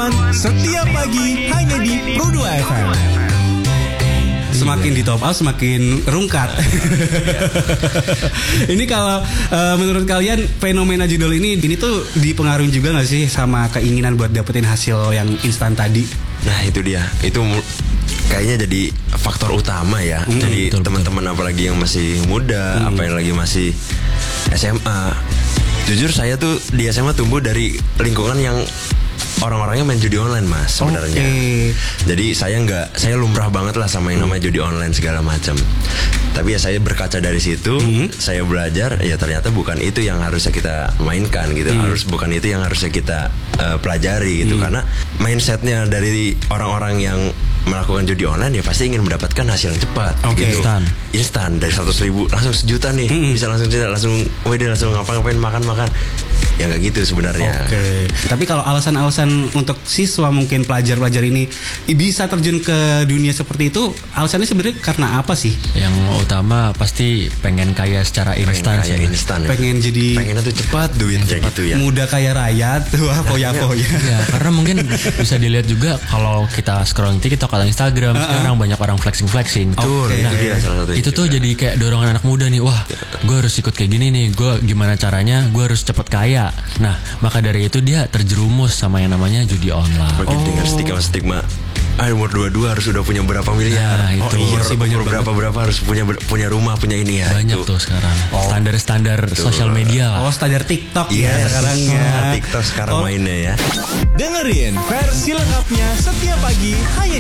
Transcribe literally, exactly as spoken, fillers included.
seru-seruan setiap pagi hanya di Pro dua F M. Semakin di top up semakin rungkat. Ini kalau uh, menurut kalian fenomena judul ini ini tuh dipengaruhi juga nggak sih sama keinginan buat dapetin hasil yang instan tadi? Nah itu dia, itu kayaknya jadi faktor utama ya. Hmm, jadi betul, teman-teman betul. Apalagi yang masih muda, hmm. apa yang lagi masih S M A. Jujur saya tuh di S M A tumbuh dari lingkungan yang orang-orangnya main judi online mas sebenarnya. Okay. Jadi saya nggak, saya lumrah banget lah sama yang namanya judi online segala macam. Tapi ya saya berkaca dari situ, mm-hmm. saya belajar ya ternyata bukan itu yang harusnya kita mainkan gitu, mm. harus bukan itu yang harusnya kita uh, pelajari gitu, mm. karena mindsetnya dari orang-orang yang melakukan judi online ya pasti ingin mendapatkan hasil yang cepat, okay. gitu. Instan, instan dari seratus ribu langsung sejuta nih, mm. bisa langsung langsung, wede langsung ngapa-ngapain makan-makan. Ya nggak gitu sebenarnya. Oke. Okay. Tapi kalau alasan-alasan untuk siswa mungkin pelajar-pelajar ini bisa terjun ke dunia seperti itu, alasannya sebenarnya karena apa sih? Yang utama pasti pengen kaya secara instan. Pengen kaya instan. Ya. Pengen jadi. Pengennya tuh cepat duitnya gitu ya. Muda kaya raya tuh apa ya apa ya. Ya karena mungkin bisa dilihat juga kalau kita scrolling TikTok atau Instagram uh-uh. sekarang banyak orang flexing-flexing. Betul. Okay. Nah, itu, salah satu itu tuh jadi kayak dorongan anak muda nih. Wah, gue harus ikut kayak gini nih. Gue gimana caranya? Gue harus cepet kaya. Nah, maka dari itu dia terjerumus sama yang namanya judi online. Makin oh. dengan stigma-stigma. Ah, umur dua puluh dua harus udah punya berapa miliar. Ya, itu. Oh, iya sih, umur berapa-berapa harus punya punya rumah, punya ini ya. Banyak itu. Tuh sekarang. Oh. Standar-standar sosial media lah. Oh, standar TikTok yes. ya sekarang ya. TikTok sekarang oh. mainnya ya. Dengerin versi lengkapnya setiap pagi hanya